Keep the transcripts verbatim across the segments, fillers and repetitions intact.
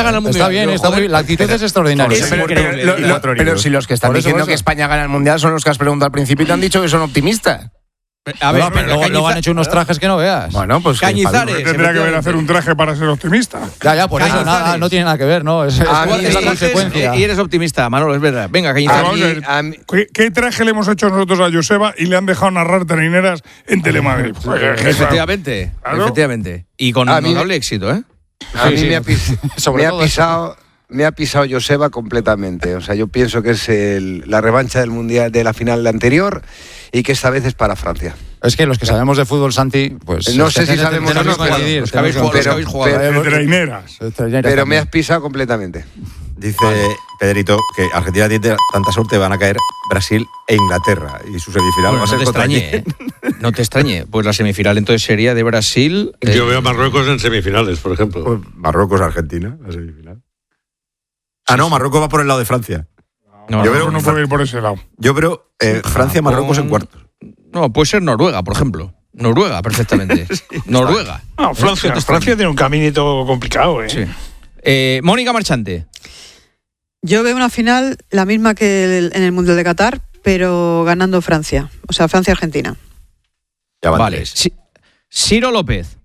gana el Mundial. Está bien, está muy, la actitud es extraordinaria. Es pero, pero, lo, lo, pero si los que están diciendo que España gana el Mundial son los que has preguntado al principio y te han dicho que son optimistas. A ver, no, pero luego, luego han hecho unos trajes que no veas. Bueno, pues Cañizares. Tendría que ver hacer un traje para ser optimista. Ya, ya, por eso nada, no tiene nada que ver, ¿no? Es, es, ah, es la consecuencia. Y eres optimista, Manolo, es verdad. Venga, Cañizares. A mí, a mí, ¿qué, ¿Qué traje le hemos hecho nosotros a Joseba y le han dejado narrar traineras en Telemadrid? Pues, efectivamente, claro. efectivamente. Y con notable éxito, ¿eh? A sí, mí sí. me ha, pis me ha pisado... Me ha pisado Joseba completamente. O sea, yo pienso que es el, la revancha del mundial de la final anterior y que esta vez es para Francia. Es que los que sabemos de fútbol, Santi, pues no sé si sabemos o no coincidir. Los que habéis jugado, de traineras. Pero me has pisado completamente. Dice Pedrito que Argentina tiene tanta suerte, van a caer Brasil e Inglaterra y su semifinal bueno, va a ser no te extrañe, ¿eh? No te extrañe, pues la semifinal entonces sería de Brasil. Eh... Yo veo a Marruecos en semifinales, por ejemplo. Pues Marruecos Argentina, la semifinal. Ah, no, Marruecos va por el lado de Francia. No, yo no, creo, no puede ir por ese lado. Yo creo eh, Francia, Marruecos en cuartos. No, puede ser Noruega, por ejemplo. Noruega, perfectamente. sí, Noruega. No, Francia, no Francia tiene un caminito complicado, ¿eh? Sí. eh Mónica Marchante. Yo veo una final la misma que el, en el Mundial de Qatar, pero ganando Francia. O sea, Francia-Argentina. Ya vale. Sí. Ciro López.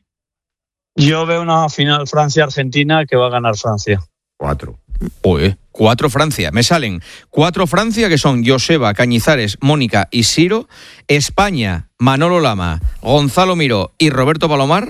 Yo veo una final Francia-Argentina que va a ganar Francia. Cuatro. Uy, cuatro Francia. Me salen cuatro Francia, que son Joseba, Cañizares, Mónica y Ciro. España, Manolo Lama, Gonzalo Miró y Roberto Palomar.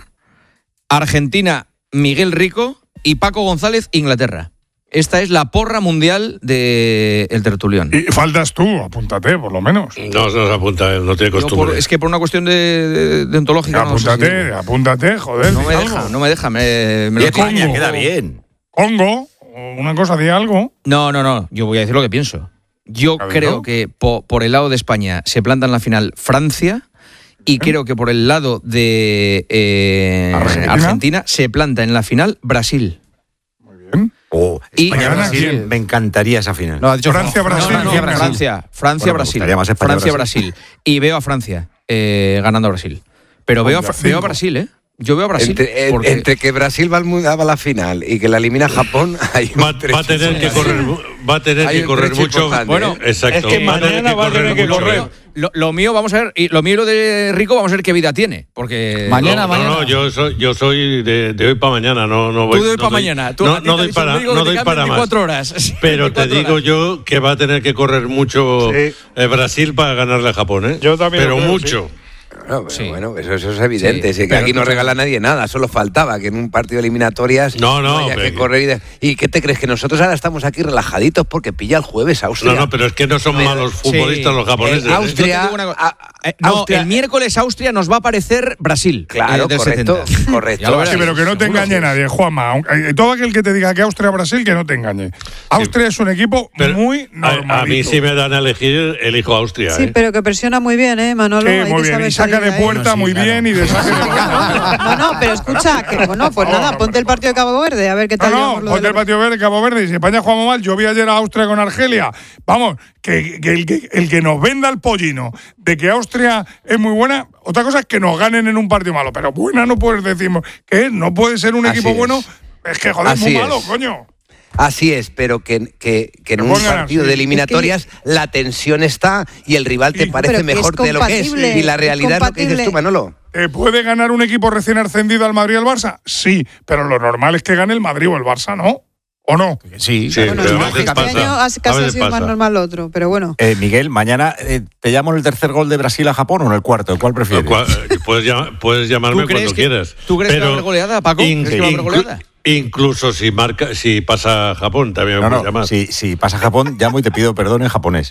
Argentina, Miguel Rico y Paco González, Inglaterra. Esta es la porra mundial del de tertulión. Y faltas tú, apúntate, por lo menos. No, no se apunta, no tiene costumbre. Por, es que por una cuestión de, de, de ontológica. Apúntate, no sé si... apúntate, joder. No me deja, algo. no me deja. Me, me lo España, queda bien. Congo, una cosa de algo. No, no, no. Yo voy a decir lo que pienso. Yo ver, creo ¿no? que po, por el lado de España se planta en la final Francia y ¿Eh? creo que por el lado de eh, ¿Argentina? Argentina se planta en la final Brasil. Muy bien. Oh, España-Brasil, me encantaría esa final. No, ha dicho Francia-Brasil. No, no, no, Francia, Francia-Brasil. Bueno, Francia-Brasil. Y veo a Francia eh, ganando a Brasil. Pero veo a, veo a Brasil, ¿eh? Yo veo a Brasil. Entre, porque... entre que Brasil va a la final y que la elimina Japón, hay va, va a tener que correr, va a tener que correr mucho. Bueno, exacto. Es que mañana va a tener que correr. Lo, lo mío, vamos a ver, y lo mío y lo de Rico, vamos a ver qué vida tiene. Porque. Mañana, no, mañana. No, no, yo soy, yo soy de, de hoy para mañana. No, no voy, Tú de hoy no para doy, mañana. Tú, no, no doy para, no doy para más. Horas. Pero te digo horas. yo que va a tener que correr mucho sí. eh, Brasil para ganarle a Japón, ¿eh? Yo también. Pero creo, mucho. Sí. Bueno, pero sí. bueno eso, eso es evidente, sí, que pero, aquí no regala nadie nada, solo faltaba que en un partido de eliminatorias no, no, haya pero... que correr y, de... ¿Y qué te crees? Que nosotros ahora estamos aquí relajaditos porque pilla el jueves Austria. No, no, pero es que no son pero, malos futbolistas sí. los japoneses. El Austria, ¿eh? Una... a, eh, no, Austria... el miércoles Austria nos va a parecer Brasil. Claro, eh, del correcto, setenta. correcto. Sí, pero que no te engañe nadie, Juanma. Todo aquel que te diga que Austria-Brasil, que no te engañe. Austria sí. es un equipo pero muy normal. A mí si me dan a elegir, elijo Austria. Sí, ¿eh? pero que presiona muy bien, ¿eh, Manolo? Sí, muy bien. Y saca de puerta muy bien y de saque de puerta. No, no, pero escucha, que bueno, pues nada, ponte el partido de Cabo Verde, a ver qué tal. No, no, ponte el partido de Cabo Verde. Y si España jugamos mal, yo vi ayer a Austria con Argelia. Vamos, que, que, el, que el que nos venda el pollino de que Austria es muy buena, otra cosa es que nos ganen en un partido malo, pero buena no puedes decir que no puede ser un Así equipo es. bueno, es que joder, es muy malo, coño. Así es, pero que, que, que en un partido de eliminatorias es que la tensión está y el rival te parece mejor de lo que es. Y la realidad es lo que dices tú, Manolo. ¿Eh, ¿Puede ganar un equipo recién ascendido al Madrid o al Barça? Sí, pero lo normal es que gane el Madrid o el Barça, ¿no? ¿O no? Sí, sí bueno, pero no, a veces este pasa. año ha, casi ha sido pasa. más normal lo otro, pero bueno. Eh, Miguel, mañana eh, te llamo en el tercer gol de Brasil a Japón o en el cuarto, ¿cuál prefieres? No, cual, puedes, llam puedes llamarme cuando que, quieras. ¿Tú crees pero que va a haber goleada, Paco? ¿Crees que va a haber goleada? Incluso si marca, si pasa Japón, también me no, puedes no, llamar. Si, si pasa Japón, llamo y te pido perdón en japonés.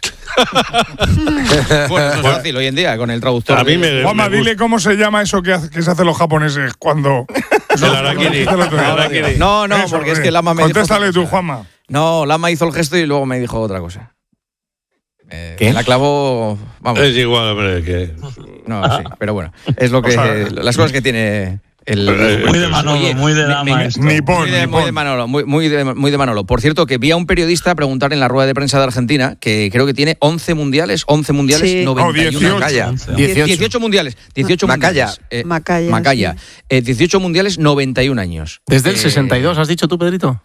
Bueno, eso es fácil hoy en día con el traductor. A mí me, Juanma, me dile cómo se llama eso que, hace, que se hacen los japoneses cuando. El harakiri. No, no, porque es que Lama me Contéstale tú, Juanma. No, Lama hizo el gesto y luego me dijo otra cosa. Eh, ¿Qué? La clavó. Vamos. Es igual, hombre, que. No, sí, pero bueno. Es lo que. O sea, las cosas que tiene. El, muy de Manolo, Oye, muy de Lama. Me, me, muy, de, muy de Manolo, muy, muy, de, muy de Manolo. Por cierto, que vi a un periodista preguntar en la rueda de prensa de Argentina, que creo que tiene once mundiales, once mundiales, sí. noventa y uno. Oh, Macaya. dieciocho. dieciocho mundiales, dieciocho Macaya. mundiales. Eh, Macaya. Macaya. Sí. Eh, dieciocho mundiales, noventa y un años. Desde el eh, sesenta y dos, ¿has dicho tú, Pedrito?